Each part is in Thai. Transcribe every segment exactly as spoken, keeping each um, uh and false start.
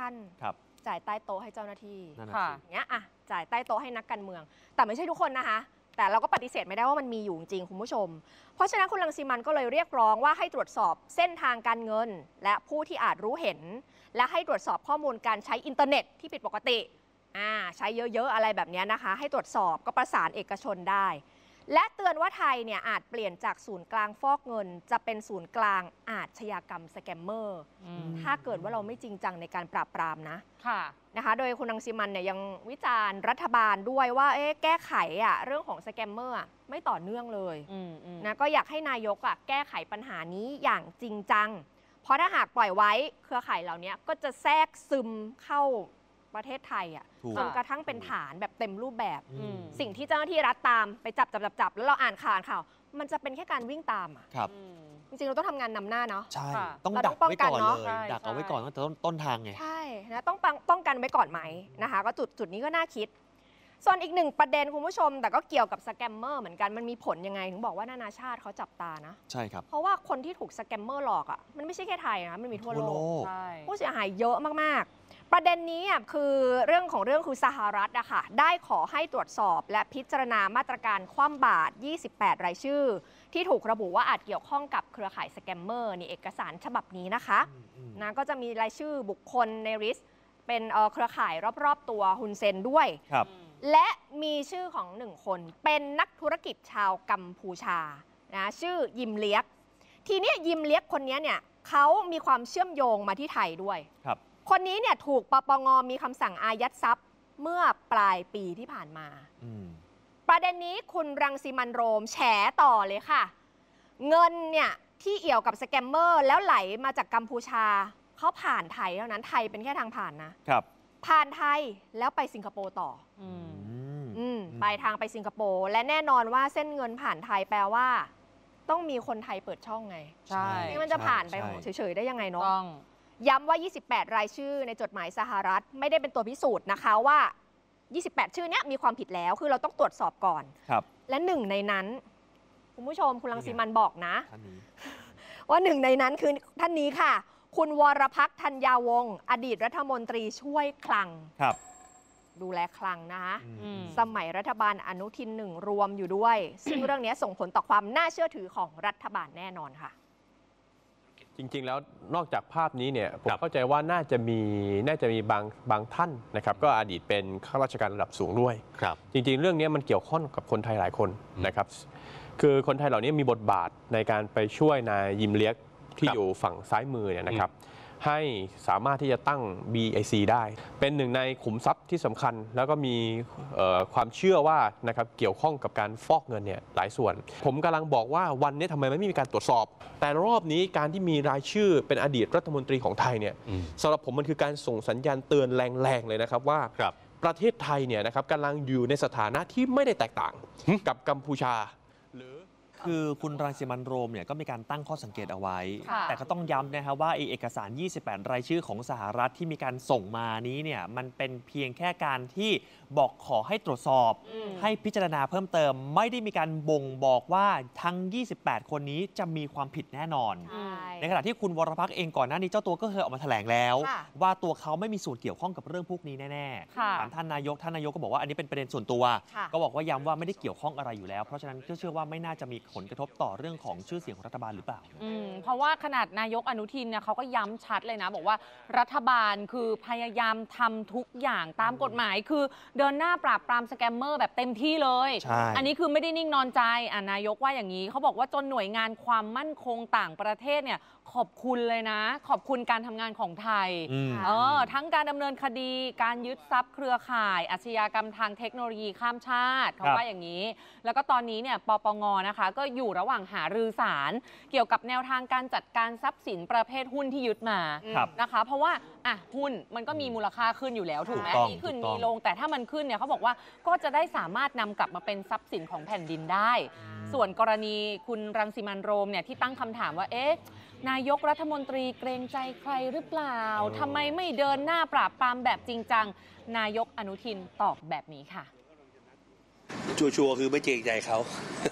นจ่ายใต้โต๊ะให้เจ้าหน้าที่อย่างเงี้ยอ่ะจ่ายใต้โต๊ะให้นักการเมืองแต่ไม่ใช่ทุกคนนะคะแต่เราก็ปฏิเสธไม่ได้ว่ามันมีอยู่จริงคุณผู้ชมเพราะฉะนั้นคุณรังสิมันก็เลยเรียกร้องว่าให้ตรวจสอบเส้นทางการเงินและผู้ที่อาจรู้เห็นและให้ตรวจสอบข้อมูลการใช้อินเทอร์เน็ตที่ผิดปกติอ่าใช้เยอะๆอะไรแบบนี้นะคะให้ตรวจสอบก็ประสานเอกชนได้และเตือนว่าไทยเนี่ยอาจเปลี่ยนจากศูนย์กลางฟอกเงินจะเป็นศูนย์กลางอาชญากรรมสแกมเมอร์ถ้าเกิดว่าเราไม่จริงจังในการปราบปรามนะค่ะนะคะโดยคุณรังสิมันเนี่ยยังวิจารณ์รัฐบาลด้วยว่าเอ๊ะแก้ไขอ่ะเรื่องของสแกมเมอร์ไม่ต่อเนื่องเลยนะก็อยากให้นายกอ่ะแก้ไขปัญหานี้อย่างจริงจังเพราะถ้าหากปล่อยไว้เครือข่ายเหล่านี้ก็จะแทรกซึมเข้าประเทศไทยอ่ะจนกระทั่งเป็นฐานแบบเต็มรูปแบบสิ่งที่เจ้าหน้าที่รัฐตามไปจับจับจับจับแล้วเราอ่านข่าวข่าวมันจะเป็นแค่การวิ่งตามอ่ะจริงๆเราต้องทำงานนำหน้าเนาะใช่ต้องดักไว้ก่อนเลยดักเอาไว้ก่อนตั้งแต่ต้นทางไงใช่นะต้องป้องกันไว้ก่อนไหมนะคะก็จุดจุดนี้ก็น่าคิดส่วนอีกหนึ่งประเด็นคุณผู้ชมแต่ก็เกี่ยวกับสแกมเมอร์เหมือนกันมันมีผลยังไงถึงบอกว่านานาชาติเขาจับตานะใช่ครับเพราะว่าคนที่ถูกสแกมเมอร์หลอกอ่ะมันไม่ใช่แค่ไทยนะมันมีทั่วโลกผู้เสียหายเยอะมากๆประเด็นนี้คือเรื่องของเรื่องคือสหรัฐอะค่ะได้ขอให้ตรวจสอบและพิจารณามาตรการคว่ำบาตรยี่สิบแปดรายชื่อที่ถูกระบุว่าอาจเกี่ยวข้องกับเครือข่ายสแกมเมอร์นี่เอกสารฉบับนี้นะคะนะก็จะมีรายชื่อบุคคลในริสเป็นเครือข่ายรอบๆตัวฮุนเซนด้วยและมีชื่อของหนึ่งคนเป็นนักธุรกิจชาวกัมพูชานะชื่อยิมเลียกทีนี้ยิมเลียกคนนี้เนี่ยเขามีความเชื่อมโยงมาที่ไทยด้วยคนนี้เนี่ยถูกปปงมีคำสั่งอายัดทรัพย์เมื่อปลายปีที่ผ่านมาประเด็นนี้คุณรังสิมันโรมแฉต่อเลยค่ะเงินเนี่ยที่เอี่ยวกับสแกมเมอร์แล้วไหลมาจากกัมพูชาเขาผ่านไทยเท่านั้นไทยเป็นแค่ทางผ่านนะครับผ่านไทยแล้วไปสิงคโปร์ต่ออืมอืมไปทางไปสิงคโปร์และแน่นอนว่าเส้นเงินผ่านไทยแปลว่าต้องมีคนไทยเปิดช่องไงใช่นี่มันจะผ่านไปเฉยๆได้ยังไงเนาะย้ำว่ายี่สิบแปดรายชื่อในจดหมายสหรัฐไม่ได้เป็นตัวพิสูจน์นะคะว่ายี่สิบแปดชื่อเนี้ยมีความผิดแล้วคือเราต้องตรวจสอบก่อนครับและหนึ่งในนั้นคุณผู้ชมคุณรังสิมันบอกนะว่าหนึ่งในนั้นคือท่านนี้ค่ะคุณวรพักษ์ธัญญาวงศ์อดีตรัฐมนตรีช่วยคลังครับดูแลคลังนะคะสมัยรัฐบาลอนุทินหนึ่งรวมอยู่ด้วยซึ่งเรื่องนี้ส่งผลต่อความน่าเชื่อถือของรัฐบาลแน่นอนค่ะจริงๆแล้วนอกจากภาพนี้เนี่ยผมเข้าใจว่าน่าจะมีน่าจะมีบางบางท่านนะครับก็อดีตเป็นข้าราชการระดับสูงด้วยครับจริงๆเรื่องนี้มันเกี่ยวข้องกับคนไทยหลายคนนะครับคือคนไทยเหล่านี้มีบทบาทในการไปช่วยนายยิมเลียกที่อยู่ฝั่งซ้ายมือเนี่ยนะครับให้สามารถที่จะตั้ง บี ไอ ซี ได้เป็นหนึ่งในขุมทรัพย์ที่สำคัญแล้วก็มีความเชื่อว่านะครับเกี่ยวข้องกับการฟอกเงินเนี่ยหลายส่วนผมกำลังบอกว่าวันนี้ทำไมไม่มีการตรวจสอบแต่รอบนี้การที่มีรายชื่อเป็นอดีตรัฐมนตรีของไทยเนี่ยสำหรับผมมันคือการส่งสัญญาณเตือนแรงๆเลยนะครับว่าประเทศไทยเนี่ยนะครับกำลังอยู่ในสถานะที่ไม่ได้แตกต่างกับกัมพูชาหรือคือคุณรังสิมันโรมเนี่ยก็มีการตั้งข้อสังเกตเอาไว้แต่ก็ต้องย้ำนะครับว่าเอกสารยี่สิบแปดรายชื่อของสหรัฐที่มีการส่งมานี้เนี่ยมันเป็นเพียงแค่การที่บอกขอให้ตรวจสอบให้พิจารณาเพิ่มเติมไม่ได้มีการบ่งบอกว่าทั้งยี่สิบแปดคนนี้จะมีความผิดแน่นอนในขณะที่คุณวรพักษ์เองก่อนหน้านี้เจ้าตัวก็เคยออกมาแถลงแล้วว่าตัวเขาไม่มีส่วนเกี่ยวข้องกับเรื่องพวกนี้แน่ๆถามท่านนายกท่านนายกก็บอกว่าอันนี้เป็นประเด็นส่วนตัวก็บอกว่าย้ำว่าไม่ได้เกี่ยวข้องอะไรอยู่แล้วเพราะฉะนั้นก็เชื่อว่าไม่น่าจะมีผลกระทบต่อเรื่องของชื่อเสียงของรัฐบาลหรือเปล่าเพราะว่าขนาดนายกอนุทินเนี่ยเขาก็ย้ำชัดเลยนะบอกว่ารัฐบาลคือพยายามทำทุกอย่างตามกฎหมายคือเดินหน้าปราบปรามสแกมเมอร์แบบเต็มที่เลยอันนี้คือไม่ได้นิ่งนอนใจอ่ะนายกว่าอย่างนี้เขาบอกว่าจนหน่วยงานความมั่นคงต่างประเทศเนี่ยขอบคุณเลยนะขอบคุณการทำงานของไทยเออทั้งการดำเนินคดีการยึดทรัพย์เครือข่ายอาชญากรรมทางเทคโนโลยีข้ามชาติเขาว่าอย่างนี้แล้วก็ตอนนี้เนี่ยปปงนะคะก็อยู่ระหว่างหารือสารเกี่ยวกับแนวทางการจัดการทรัพย์สินประเภทหุ้นที่ยึดมานะคะเพราะว่าอ่ะหุ้นมันก็มีมูลค่าขึ้นอยู่แล้วถูกไหมมีขึ้นมีลงแต่ถ้ามันขึ้นเนี่ยเขาบอกว่าก็จะได้สามารถนำกลับมาเป็นทรัพย์สินของแผ่นดินได้ส่วนกรณีคุณรังสิมันโรมเนี่ยที่ตั้งคำถามว่าเอ๊ะนายกรัฐมนตรีเกรงใจใครหรือเปล่าทำไมไม่เดินหน้าปราบปรามแบบจริงจังนายกอนุทินตอบแบบนี้ค่ะชัวร์ๆคือไม่เกรงใจเขา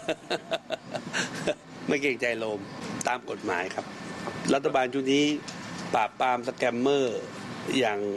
ไม่เกรงใจโรมตามกฎหมายครับรัฐบาลชุดนี้ปราบปรามสแกมเมอร์อย่าง